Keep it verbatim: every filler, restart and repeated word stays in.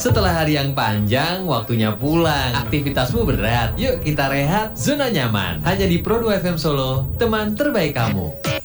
Setelah hari yang panjang, waktunya pulang. Aktivitasmu berat. Yuk kita rehat, zona nyaman. Hanya di Pro dua F M Solo, teman terbaik kamu.